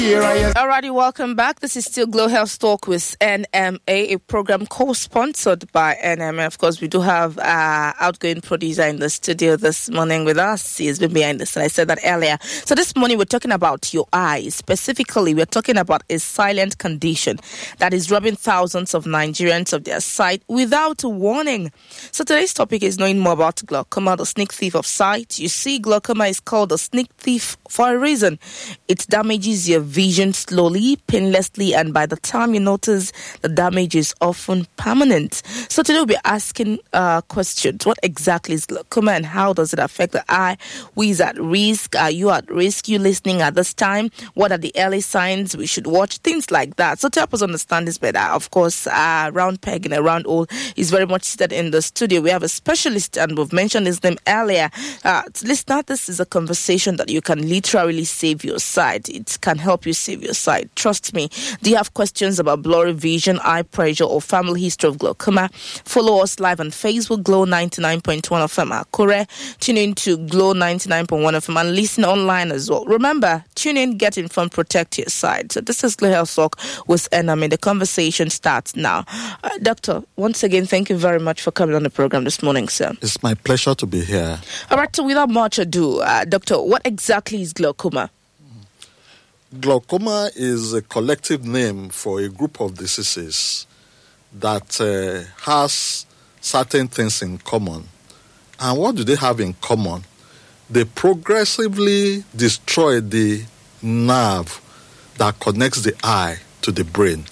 Alrighty, welcome back. This is still Glow Health Talk with NMA, a program co-sponsored by NMA. Of course, we do have outgoing producer in the studio this morning with us. He has been behind the scene. I said that earlier. So this morning we're talking about your eyes. Specifically, we're talking about a silent condition that is robbing thousands of Nigerians of their sight without warning. So today's topic is knowing more about glaucoma, the sneak thief of sight. You see, glaucoma is called the sneak thief for a reason. It damages your vision slowly, painlessly, and by the time you notice, the damage is often permanent. So today we'll be asking questions. What exactly is glaucoma and how does it affect the eye? Who is at risk? Are you at risk? You listening at this time? What are the early signs we should watch? Things like that. So to help us understand this better, of course, Round Peg in a Round Hole is very much seated in the studio. We have a specialist and we've mentioned his name earlier. Listener, this is a conversation that you can literally save your sight. It can help you save your sight. Trust me. Do you have questions about blurry vision, eye pressure, or family history of glaucoma? Follow us live on Facebook, Glow 99.1 FM Akure. Tune in to Glow 99.1 FM and listen online as well. Remember, tune in, get informed, protect your sight. So this is Glow Health Talk with NMA. The conversation starts now. Doctor, once again, thank you very much for coming on the program this morning, sir. It's my pleasure to be here. All right, so without much ado, Doctor, what exactly is glaucoma? Glaucoma is a collective name for a group of diseases that has certain things in common. And what do they have in common? They progressively destroy the nerve that connects the eye to the brain.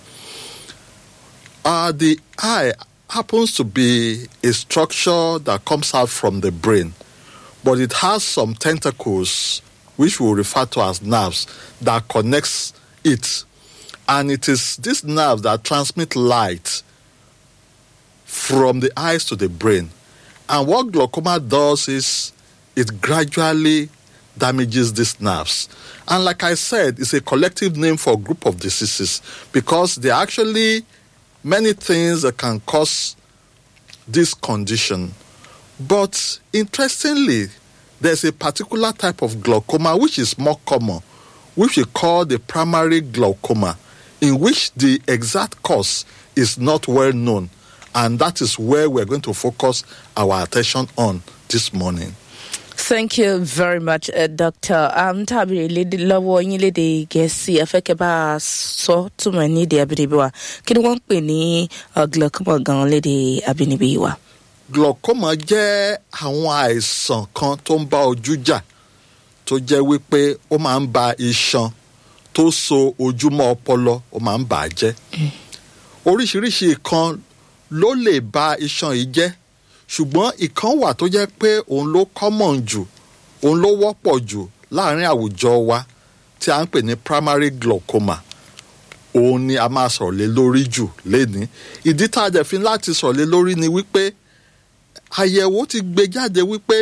The eye happens to be a structure that comes out from the brain, but it has some tentacles which we will refer to as nerves, that connects it. And it is this nerve that transmit light from the eyes to the brain. And what glaucoma does is it gradually damages these nerves. And like I said, it's a collective name for a group of diseases because there are actually many things that can cause this condition. But interestingly, there's a particular type of glaucoma which is more common, which we call the primary glaucoma, in which the exact cause is not well known. And that is where we're going to focus our attention on this morning. Thank you very much, Doctor. Tabiri lady lawo yin lady gesi afeke ba so to many de abinibiwa. Kini won pe ni glaucoma gan lady abinibiwa. Glaucoma jẹ́ àwọn àìsàn kan tó ń bá ojú jà tó jẹ́ wípé ó máa ń ba iṣan tó so ojú mọ́ ọpọlọ ó máa ń bà á jẹ́. Oríṣiríṣi ìkan ló lè ba iṣan yìí jẹ́ ṣùgbọ́n ìkan wà tó jẹ́ pé òun ló common jù òun ló wọ́pọ̀ jù láàrin àwùjọ wa tí a ń pè ní primary glaucoma. Òun ni a máa sọ̀rọ̀ lé lórí jù lénìí. Ìdí tá a dẹ̀ fi láti sọ̀rọ̀ lé lórí ni wípé àyẹ̀wò ti gbé jáde wípé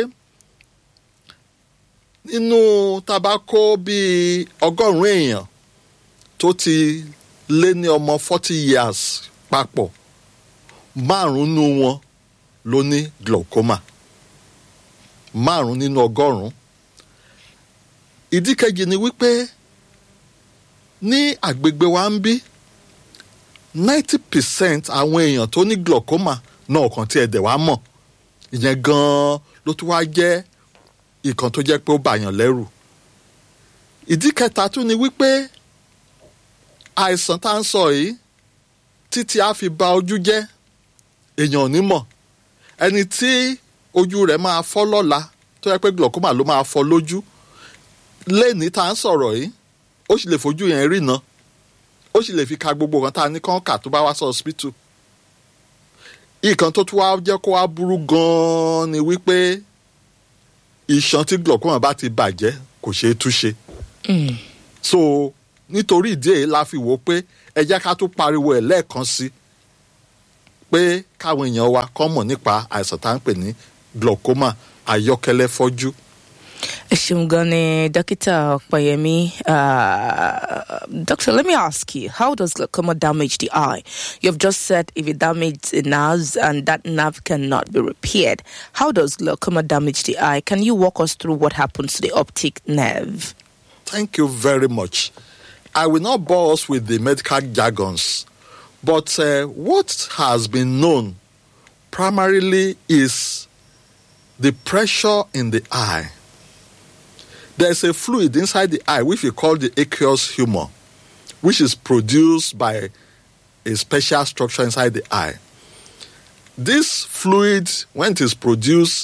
nínú tabako bíi 100 èèyàn tó ti lé ní ọmọ 40 years papọ̀ 5 nínú wọn ló ní glaucoma 5 nínú 100. Ìdí kejì ni wípé ní àgbègbè wa ń bí 90% àwọn èèyàn tó ní glaucoma náà kàn tí ẹ̀dẹ̀ wá mọ̀. Ìyẹn gan-an ló tún wá jẹ́ ìkan tó jẹ́ pé ó bàyàn lẹ́rù. Ìdí kẹta tún ni wípé àìsàn tá ń sọ yìí títí a fi ba ojú jẹ́ èèyàn ò ní mọ̀. Ẹni tí ojú rẹ̀ máa fọ́ lọ́la tó jẹ́ pé glaucoma ló máa fọ́ lójú lénìí tá ń sọ̀rọ̀ yìí ó sì lè fojú yẹn rína ó sì lè fi ka gbogbo nǹkan tá a ní kán kà tó bá wá sí hospital. Ìkan tó tún wá jẹ́ kó wá burú gan-an ni wípé iṣan tí glaucoma bá ti bàjẹ́ kò ṣeé túṣe. So nítorí ìdí èyí la fi wò pé ẹ jẹ́ ká tún pariwo ẹ̀ lẹ́ẹ̀kan sí pé káwọn èèyàn wa kọ́ mọ̀ nípa àìsàn tá ń pè ní glaucoma ayọ́kẹ́lẹ́ fọ́jú. Shimgani, Dr. Payemi, Doctor, let me ask you, how does glaucoma damage the eye? You've just said if it damages the nerves and that nerve cannot be repaired. How does glaucoma damage the eye? Can you walk us through what happens to the optic nerve? Thank you very much. I will not bore us with the medical jargons, but what has been known primarily is the pressure in the eye. There's a fluid inside the eye which we call the aqueous humor, which is produced by a special structure inside the eye. This fluid, when it is produced,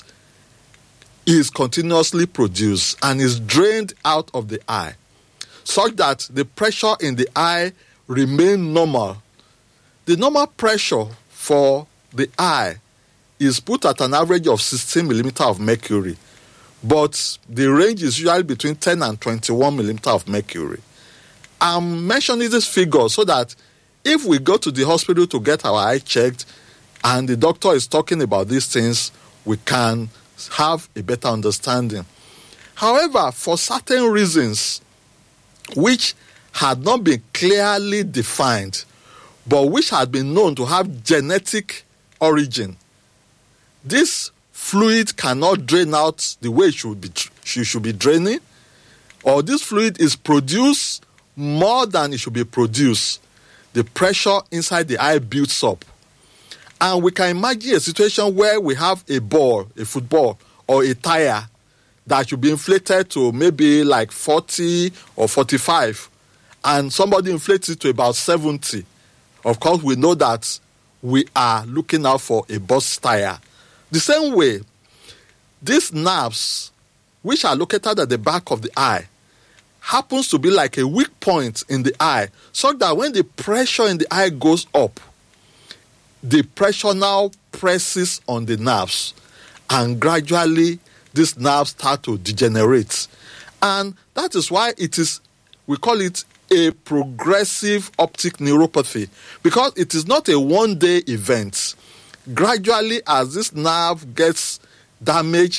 is continuously produced and is drained out of the eye, such that the pressure in the eye remains normal. The normal pressure for the eye is put at an average of 16 millimeter of mercury, but the range is usually between 10 and 21 millimeter of mercury. I'm mentioning this figure so that if we go to the hospital to get our eye checked and the doctor is talking about these things, we can have a better understanding. However, for certain reasons which had not been clearly defined, but which had been known to have genetic origin, this fluid cannot drain out the way it should be draining, or this fluid is produced more than it should be produced. The pressure inside the eye builds up. And we can imagine a situation where we have a ball, a football, or a tire that should be inflated to maybe like 40 or 45, and somebody inflates it to about 70. Of course, we know that we are looking out for a burst tire. The same way, these nerves, which are located at the back of the eye, happens to be like a weak point in the eye, so that when the pressure in the eye goes up, the pressure now presses on the nerves, and gradually these nerves start to degenerate. And that is why we call it a progressive optic neuropathy, because it is not a one-day event. Gradually, as this nerve gets damaged,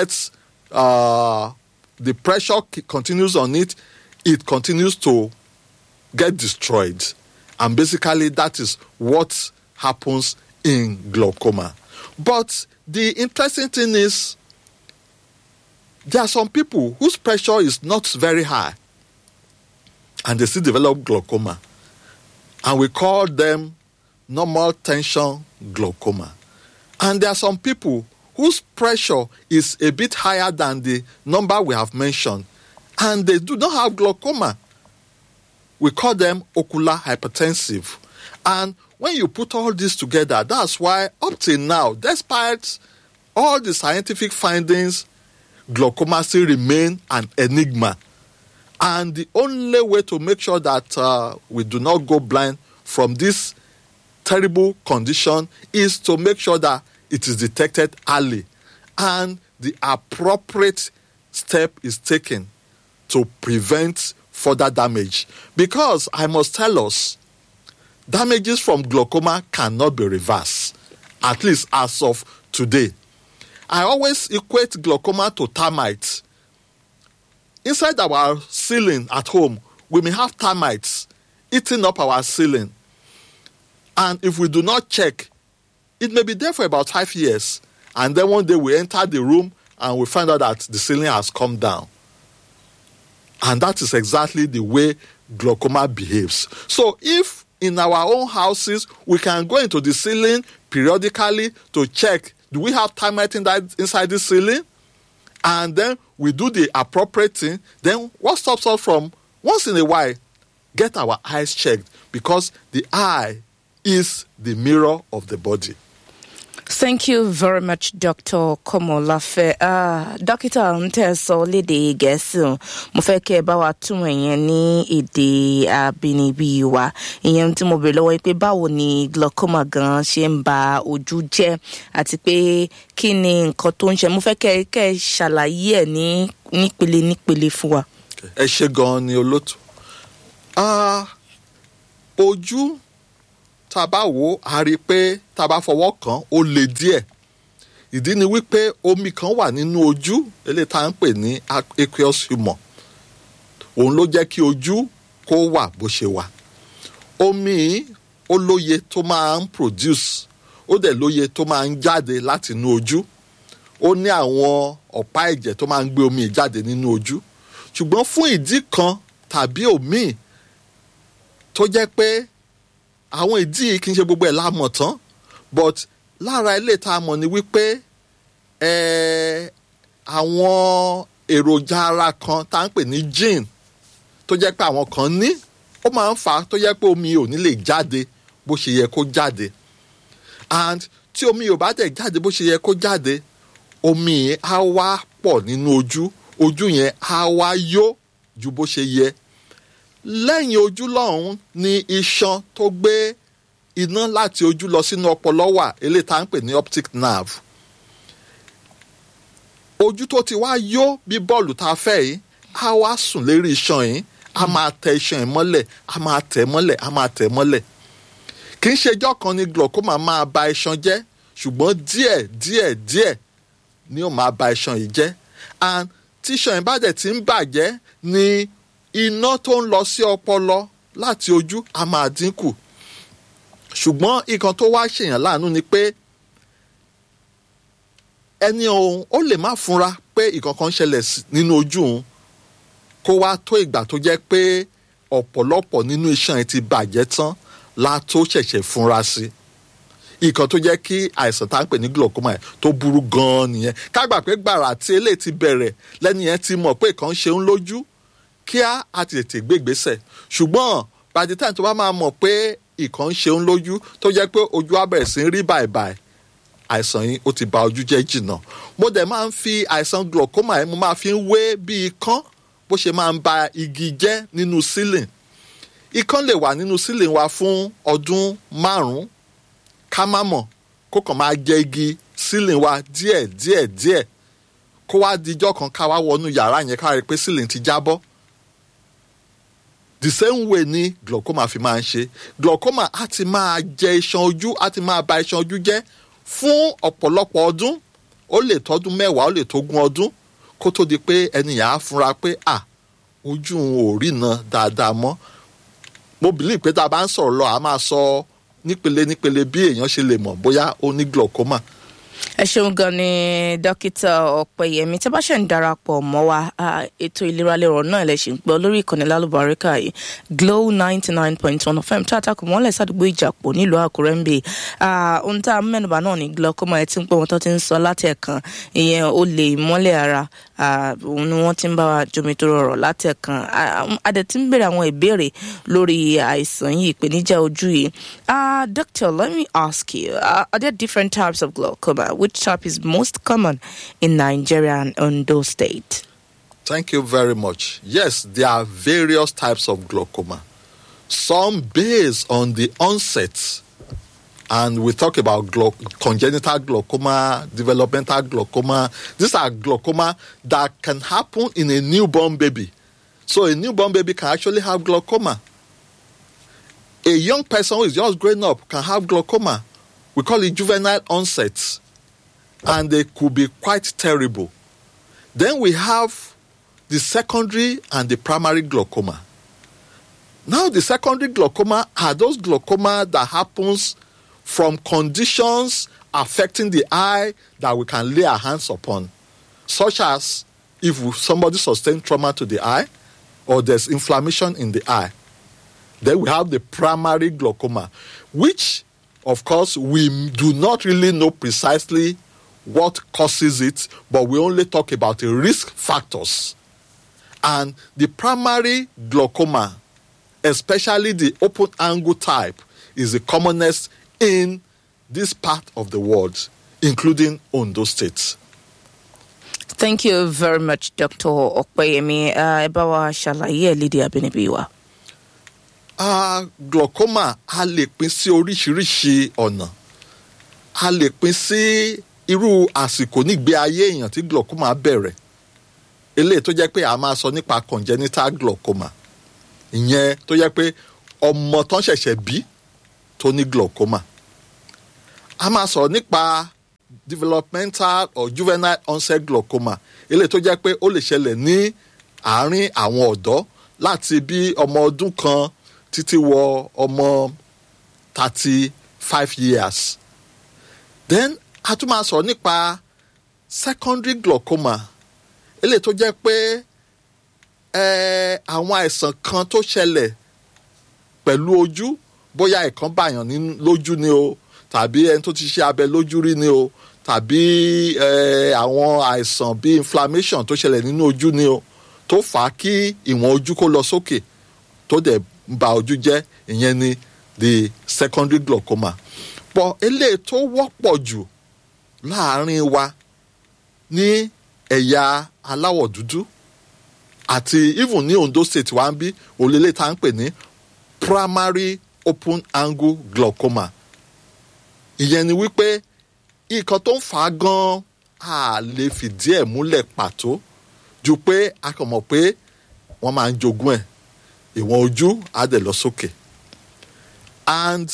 the pressure continues on it, it continues to get destroyed. And basically, that is what happens in glaucoma. But the interesting thing is, there are some people whose pressure is not very high, and they still develop glaucoma. And we call them normal tension glaucoma. And there are some people whose pressure is a bit higher than the number we have mentioned, and they do not have glaucoma. We call them ocular hypertensive. And when you put all this together, that's why up till now, despite all the scientific findings, glaucoma still remain an enigma. And the only way to make sure that we do not go blind from this terrible condition is to make sure that it is detected early and the appropriate step is taken to prevent further damage. Because I must tell us, damages from glaucoma cannot be reversed, at least as of today. I always equate glaucoma to termites. Inside our ceiling at home, we may have termites eating up our ceiling. And if we do not check, it may be there for about 5 years. And then one day we enter the room and we find out that the ceiling has come down. And that is exactly the way glaucoma behaves. So if in our own houses, we can go into the ceiling periodically to check, do we have termite inside the ceiling? And then we do the appropriate thing. Then what stops us from, once in a while, get our eyes checked? Because the eye is the mirror of the body. Thank you very much, Dr. Komolafe. Dókítà ń tẹ́ sọ lédè Gẹ̀ẹ́sì mo fẹ́ kẹ́ ẹ bá wa túmọ̀ ìyẹn ní èdè abínibí wa. Ìyẹn tí mo bèrè lọ́wọ́ yín pé báwo ni glaucoma gan ṣe ń ba ojú jẹ́ àti pé kí ni nǹkan tó ń ṣe. Mo fẹ́ kẹ́ ẹ ṣàlàyé ẹ̀ nípele fún wa. Ẹ ṣé gan ni olóòtú. Ojú tá a bá wò á rí i pé tá a bá fọwọ́ kàn ó le díẹ̀. Ìdí ni wípé omi kan wà nínú ojú, eléyìí tá à ń pè ní aqueous humor. Òun ló jẹ́ kí ojú kó wà bó ṣe wà. Omi ó lóye tó máa ń produce, ó dẹ̀ lóye tó máa ń jáde láti inú ojú. Ó ní àwọn ọ̀pá ẹ̀jẹ̀ tó máa ń gbé omi jáde nínú ojú. Ṣùgbọ́n fún ìdí kan tàbí òmíì, tó jẹ́ pé àwọn ìdí yìí kì í ṣe gbogbo ẹ̀ la mọ̀ tán but lára ilé tá a mọ̀ ni wípé àwọn èròjà ara kan tá à ń pè ní gene tó jẹ́ pé àwọn kan ní ó máa ń fà á tó jẹ́ pé omi ò ní lè jáde bó ṣe yẹ kó jáde and tí omi ò bá dẹ̀ jáde bó ṣe yẹ kó jáde omi yẹn á wá pọ̀ nínú ojú yẹn á wá yó ju bó ṣe yẹ lẹ́yìn ojú lọ́hùn ni iṣan tó gbé iná láti ojú lọ sínú ọpọlọ wà eléyìí tá à ń pè ní optic nerve ojú tó ti wá yó bí bọ́ọ̀lù tá a fẹ́ yìí á wá sùn lérí iṣan yìí a máa tẹ iṣan yìí mọ́lẹ̀ a máa tẹ̀ mọ́lẹ̀ a máa tẹ̀ mọ́lẹ̀ kì í ṣejọ́ kan ni glaucoma máa ba iṣan jẹ́ ṣùgbọ́n díẹ̀ ni ó máa ba iṣan yìí jẹ́ and tí iṣan yìí bá dẹ̀ ti ń bàjẹ́ ni iná tó ń lọ sí ọpọlọ láti ojú a máa dínkù ṣùgbọ́n nǹkan tó wá ṣèyàn láàánú ni pé ẹni òun ó lè má fúnra pé ìkankan ṣẹlẹ̀ nínú ojú òun kó wá tó ìgbà tó jẹ́ pé ọ̀pọ̀lọpọ̀ nínú iṣan yìí ti bàjẹ́ tán la tó ṣẹ̀ṣẹ̀ fúnra sí ìkan tó jẹ́ kí àìsàn tá à ń pè ní glaucoma yẹn tó burú gan-an nìyẹn ká gbà pé gbàrà tí eléyìí ti bẹ̀rẹ̀ lẹ́ni yẹn ti mọ̀ pé ìkan ṣe ń lójú kíá a ti tètè gbé ìgbésẹ̀ ṣùgbọ́n by the time tó bá máa mọ̀ pé ìkan ṣe ń lójú tó jẹ́ pé ojú á bẹ̀rẹ̀ sí ń rí bàìbàì àìsàn yìí ó ti ba ojú jẹ́ jìnnà mo dẹ̀ máa ń fi àìsàn glaucoma yẹn mo máa fi ń wé bí ikán bó ṣe máa ń ba igi jẹ́ nínú ceiling ikán lè wà nínú ceiling wa fún ọdún 5 ká má mọ̀ kó kàn máa jẹ igi ceiling wa díẹ̀ kó wá dijọ́ kan ká wá wọnú yàrá yẹn ká rí pé ceiling ti jábọ́ the same way ni glaucoma fi máa ń ṣe glaucoma á ti máa jẹ iṣan ojú á ti máa ba iṣan ojú jẹ́ fún ọ̀pọ̀lọpọ̀ ọdún ó lè tọ́dún 10 ó lè tógún ọdún kó tó di pé ẹnìyàn á fúnra pé ojú òun ò rína dáadáa mọ́ mo believe pé tá a bá ń sọ̀rọ̀ lọ a máa sọ nípele bí èèyàn ṣe lè mọ̀ bóyá ó ní glaucoma. ẹ ṣeun gan ni dókítà ọpẹ́yẹmí tí a bá ṣe ń darapọ̀ mọ́ wa ètò ìlera lérò náà lè ṣe ń gbọ́ lórí ìkànnì lálùbáríkà yìí Glow 99.1 FM tí àtàkù mọ́lẹ̀ sádùúgbò ìjàpọ̀ nílùú àkúrẹ́ ń bè ohun tá a mẹ́nubà náà ní glaucoma ẹ ti ń pẹ́ wọn tó ti ń sọ láti ẹ̀kan ìyẹn ó lè mọ́lẹ̀ ara òun ni wọ́n ti ń bá wa jomitoro ọ̀rọ̀ láti ẹ̀kan adẹ̀ ti ń béèrè àwọn ìbéèrè lórí àìsàn yìí ìpèníjà ojú yìí. Doctor, let me ask you, are there different types of glaucoma? Which type is most common in Nigeria and Ondo State? Thank you very much. Yes, there are various types of glaucoma. Some based on the onset, and we talk about congenital glaucoma, developmental glaucoma. These are glaucoma that can happen in a newborn baby. So a newborn baby can actually have glaucoma. A young person who is just growing up can have glaucoma. We call it juvenile onset. And they could be quite terrible. Then we have the secondary and the primary glaucoma. Now the secondary glaucoma are those glaucoma that happens from conditions affecting the eye that we can lay our hands upon, such as if somebody sustained trauma to the eye or there's inflammation in the eye. Then we have the primary glaucoma, which, of course, we do not really know precisely what causes it, but we only talk about the risk factors. And the primary glaucoma, especially the open angle type, is the commonest in this part of the world, including Ondo State. Thank you very much, Dr. Ọpẹ́yẹmí. Ẹ bá wa ṣàlàyé lédè abínibí wa. Glaucoma a lè pín sí oríṣiríṣi ọ̀nà. A lè pín sí irú àsìkò nígbé ayé èèyàn tí glaucoma bẹ̀rẹ̀. Eléyìí tó jẹ́ pé a máa sọ nípa congenital glaucoma. Ìyẹn tó jẹ́ pé ọmọ tán ṣẹ̀ṣẹ̀ bí tó ní glaucoma. A máa sọ̀rọ̀ nípa developmental or juvenile onset glaucoma. Eléyìí tó jẹ́ pé ó lè ṣẹlẹ̀ ní àárín àwọn ọ̀dọ́ láti bí ọmọ ọdún kan títí wọ ọmọ 35 years. Then a tún máa sọ̀rọ̀ nípa secondary glaucoma. Eléyìí tó jẹ́ pé àwọn àìsàn kan tó ṣẹlẹ̀ pẹ̀lú ojú bóyá ẹ̀kan bàyàn lójú ni o tàbí ẹni tó ti ṣe abẹ lójú rí ni o tàbí àwọn àìsàn bíi inflammation tó ṣẹlẹ̀ nínú ojú ni o tó fà á kí ìwọ̀n ojú kó lọ sókè tó dẹ̀ ba ojú jẹ́, ìyẹn ni the secondary glaucoma. Pọ̀ eléyìí tó wọ́pọ̀ jù láàárín wa ní ẹ̀yà aláwọ̀ dúdú àti even ní Ondo State wa ń bí òlélẹ̀ tá à ń pè ní primary open angle glaucoma. Ìyẹn ni wípé nǹkan tó ń fà á gan-an a lè fìdí ẹ̀ múlẹ̀ pàtó ju pé a kàn mọ̀ pé wọ́n máa ń jogún ẹ̀, ìwọ̀n ojú á dẹ̀ lọ sókè. And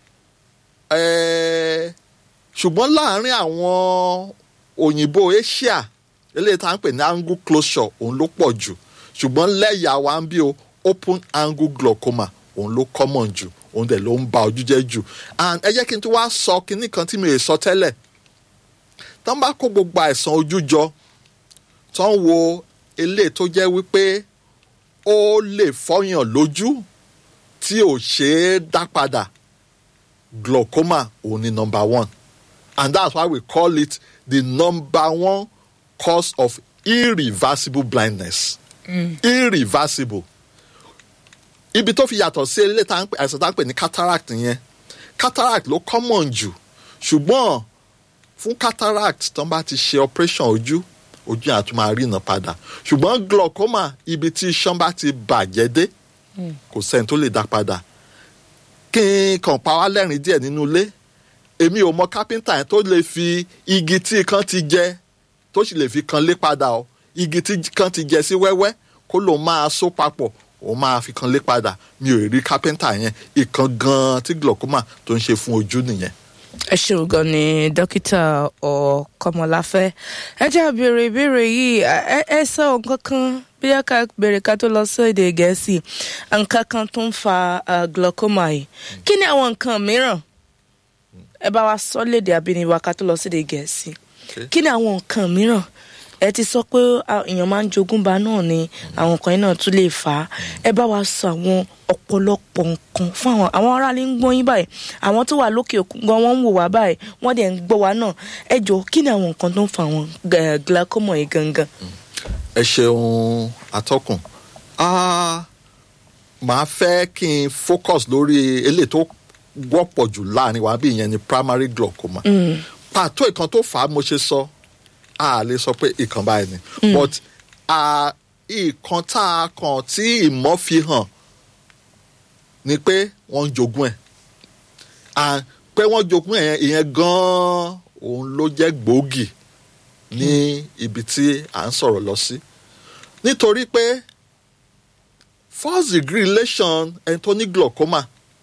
ṣùgbọ́n láàárín àwọn òyìnbó Asia eléyìí tá à ń pè ní angle closure òun ló pọ̀ jù, ṣùgbọ́n lẹ́yà wa ń bí o open angle glaucoma òun ló common jù, òun dẹ̀ ló ń ba ojú jẹ́ jù. And ẹ jẹ́ kí n tún wá sọ kinní kan tí mi ò sọ tẹ́lẹ̀. Tán bá kó gbogbo àìsàn ojú jọ tán wo eléyìí tó jẹ́ wípé ó lè fọ́yàn lójú tí ò ṣeé dá padà, glaucoma òun ni number 1. And that's why we call it the number 1 cause of irreversible blindness. Irreversible. Ibi tó fi yàtọ̀ sí ilé àìsàn tá à ń pè ní cataract yẹn, cataract ló common jù, ṣùgbọ́n fún cataract tán bá ti ṣe operation ojú yẹn á tún máa ríran padà. Ṣùgbọ́n glaucoma ibi tí iṣan bá ti bàjẹ́ dé kò sẹ́ni tó lè dá padà. Kí n kàn pa wá lẹ́rìn díẹ̀ nínú ilé, èmi ò mọ kápẹ́ńtà yẹn tó lè fi igi tí kan ti jẹ tó sì lè fi kan lé padà o, igi tí kan ti jẹ sí wẹ́wẹ́ kó lòun máa so papọ̀ ó máa fi kan lé padà. Mi ò rí kápẹ́ńtà yẹn, ìkan gan-an tí glaucoma tó ń ṣe fún ojú nìyẹn. Ẹ ṣeun gan ni dókítà Ọ̀kọ́mọláfẹ́. Ẹ jẹ́ á béèrè ìbéèrè yìí, ẹ sọ nǹkan kan bí a ká béèrè ká tó lọ sí èdè Gẹ̀ẹ́sì, nǹkan kan tó ń fa glaucoma yìí. Kí ni àwọn nǹkan mìíràn? Ẹ bá wa sọ lédè abínibí wa ká tó lọ sí èdè Gẹ̀ẹ́sì. Kí ni àwọn nǹkan mìíràn? Ẹ ti sọ pé èèyàn máa ń jogúnbá náà ni àwọn nǹkan yìí náà tún lè fà á. Ẹ bá wa sọ àwọn ọ̀pọ̀lọpọ̀ nǹkan fún àwọn aráàlú ń gbọ́ yín báyìí, àwọn tó wà lókè òkun gan wọ́n ń wò wá báyìí, wọ́n dẹ̀ ń gbọ́ wá náà. Ẹ jọ̀ọ́ kí ni àwọn nǹkan tó ń fa àwọn glaucoma yìí gangan? Ẹ ṣeun atọ́kùn. Màá fẹ́ kí n focus lórí eléyìí tó wọ́pọ̀ jù láàrin wa bí ìyẹn ni primary glaucoma. Pàtó ìkan tó fà á mo ṣe sọ, a lè sọ pé ìkan báyìí ni, but ìkan tá a kàn tí ìmọ̀ fi hàn ni pé wọ́n ń jogún ẹ̀. And pé wọ́n jogún ẹ̀ ìyẹn gan-an òun ló jẹ́ gbòógì ní ibi tí à ń sọ̀rọ̀ lọ sí. Nítorí pé first degree relation ẹni tó ní glaucoma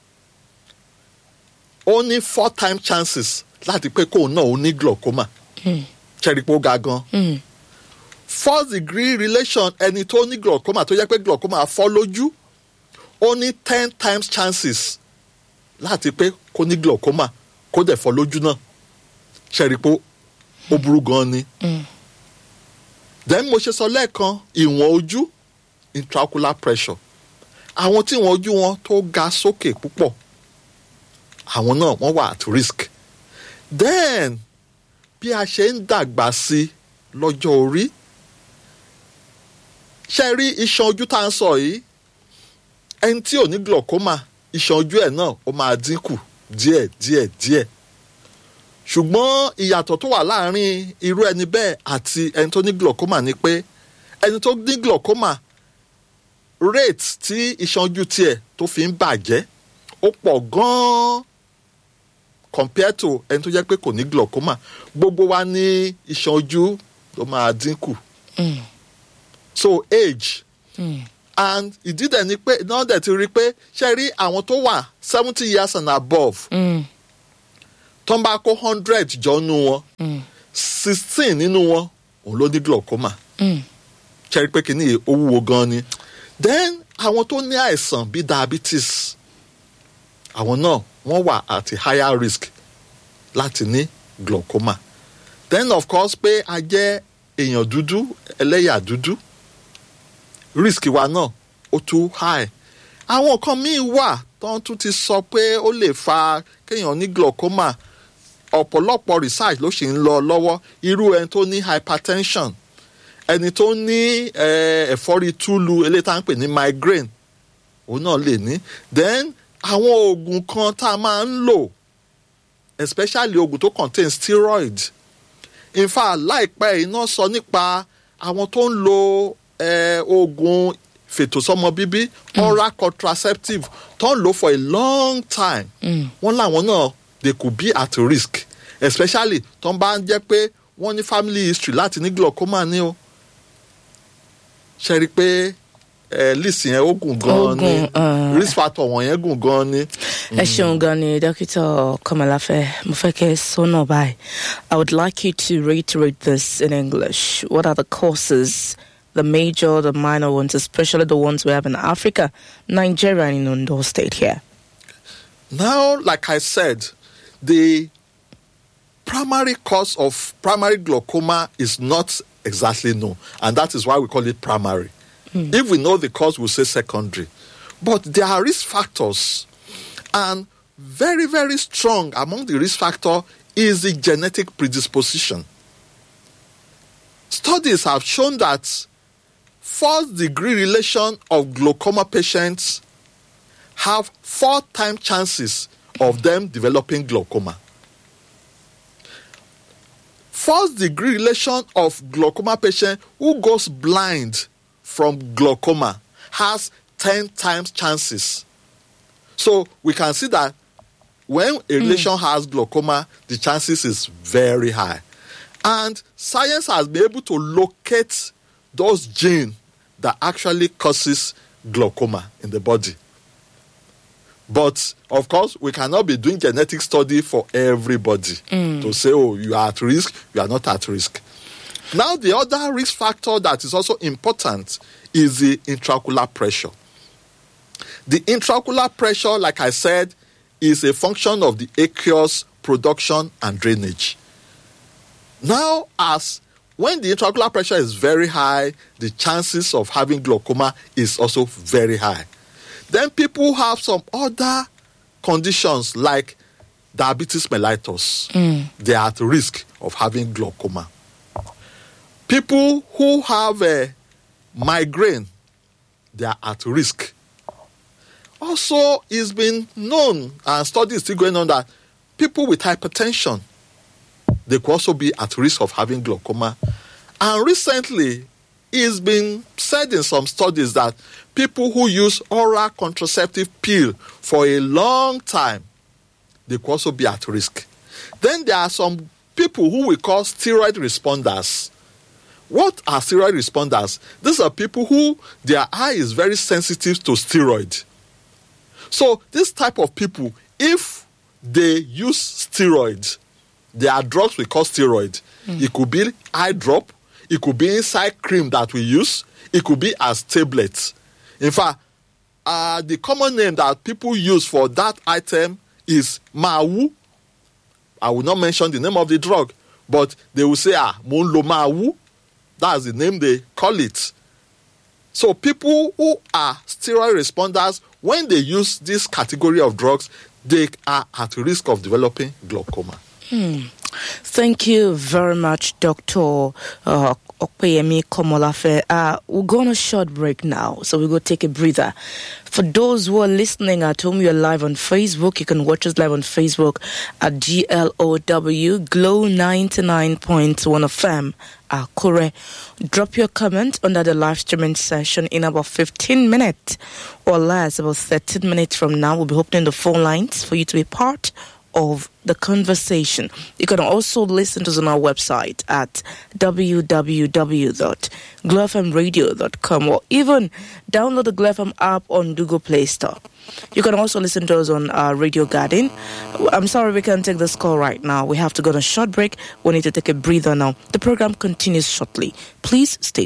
ó ní 4 times chances láti pé kóun náà ó ní glaucoma. Ṣẹ̀rípò ga gan. First degree relation ẹni tó ní glaucoma tó jẹ́ pé glaucoma fọ́ lójú ó ní 10 times chances láti pé kó ní glaucoma kó dẹ̀ fọ́ lójú náà. Ṣẹ̀rípò ó burú gan ni. Then mo ṣe sọ lẹ́ẹ̀kan ìwọ̀n ojú intraocular pressure. Àwọn tí ìwọ̀n ojú wọn tó ga sókè púpọ̀ àwọn náà wọ́n wà at risk. Then bí a ṣe ń dàgbà sí lọ́jọ́ orí, ṣe rí iṣan ojú tá à ń sọ yìí, ẹni tí ò ní glaucoma iṣan ojú ẹ̀ náà ó máa dínkù díẹ̀. Ṣùgbọ́n ìyàtọ̀ tó wà láàárín irú ẹni bẹ́ẹ̀ àti ẹni tó ní glaucoma ni pé ẹni tó ní glaucoma rate tí iṣan ojú tiẹ̀ tó fi ń bàjẹ́ ó pọ̀ gan-an compared to ẹni tó jẹ́ pé kò ní glaucoma. Gbogbo wa ní iṣan ojú tó máa dínkù. So age. And ìdí dẹ̀ ni pé náà dẹ̀ ti rí pé ṣe rí àwọn tó wà 70 years and above. Tó ń bá kó 100 jọ nínú wọn, 16 nínú wọn òun ló ní glaucoma. Ṣe rí pé kìíní ó wúwo gan ni. Then àwọn tó ní àìsàn bíi diabetes, àwọn náà wọ́n wà at a higher risk láti ní glaucoma. Then of course pé a jẹ́ èèyàn dúdú, ẹlẹ́yà dúdú, risk wa náà ó tún high. Àwọn kan míì wà tó tán tún ti sọ pé ó lè fa kéèyàn ní glaucoma ọ̀pọ̀lọpọ̀ research ló ṣì ń lọ lọ́wọ́ irú ẹni tó ní hypertension ẹni tó ní ẹ̀fọ́rí túlu eléyìí tá à ń pè ní migraine òun náà lè ní then àwọn oògùn kan tá a máa ń lò especially oògùn tó contain steroid in fact láìpẹ́ iná sọ nípa àwọn tó ń lo oògùn fètòsọ́mọ bíbí oral contraceptive tó ń lò for a long time wọ́n láwọn náà they could be at risk especially tó ń bá ń jẹ́ pé wọ́n ní family history láti ní glaucoma ní o ṣe rí i pé list yẹn ó gùn gan ni risk factor wọ̀nyẹn gùn gan ni. ẹ ṣeun gan ni dókítà Komolafe mo fẹ́ kẹ́ sọ́nà báyìí. I would like you to reiterate this in English. What are the causes, the major, the minor ones, especially the ones we have in Africa, Nigeria, and in Ondo State here? Now, like I said, the primary cause of primary glaucoma is not exactly known, and that is why we call it primary. If we know the cause, we'll say secondary. But there are risk factors, and very, very strong among the risk factor is the genetic predisposition. Studies have shown that first-degree relation of glaucoma patients have 4 times chances of them developing glaucoma. First-degree relation of glaucoma patient who goes blind from glaucoma has 10 times chances. So we can see that when a relation has glaucoma, the chances is very high. And science has been able to locate those genes that actually causes glaucoma in the body. But, of course, we cannot be doing genetic study for everybody to say, oh, you are at risk, you are not at risk. Now, the other risk factor that is also important is the intraocular pressure. The intraocular pressure, like I said, is a function of the aqueous production and drainage. Now, when the intraocular pressure is very high, the chances of having glaucoma is also very high. Then people have some other conditions like diabetes mellitus. They are at risk of having glaucoma. People who have a migraine, they are at risk. Also, it's been known, and studies still going on, that people with hypertension, they could also be at risk of having glaucoma. And recently, it's been said in some studies that people who use oral contraceptive pill for a long time, they could also be at risk. Then there are some people who we call steroid responders. What are steroid responders? These are people who their eye is very sensitive to steroid. So this type of people, if they use steroid, there are drugs we call steroid. It could be eye drop. It could be inside cream that we use. It could be as tablets. In fact, the common name that people use for that item is Mawu. I will not mention the name of the drug, but they will say, mo ń lo Mawu. That's the name they call it. So people who are steroid responders, when they use this category of drugs, they are at risk of developing glaucoma. Thank you very much, Dr. Okpeyemi Komolafe. We're going on a short break now, so we're going to take a breather. For those who are listening at home, you're live on Facebook. You can watch us live on Facebook at GLOW, Glow 99.1 FM, Akure. Drop your comment under the live streaming session in about 15 minutes or less, about 13 minutes from now. We'll be opening the phone lines for you to be part of the conversation. You can also listen to us on our website at www.glowfmradio.com or even download the Glow FM app on Google Play Store. You can also listen to us on Radio Garden. I'm sorry we can't take this call right now. We have to go on a short break. We need to take a breather now. The program continues shortly. Please stay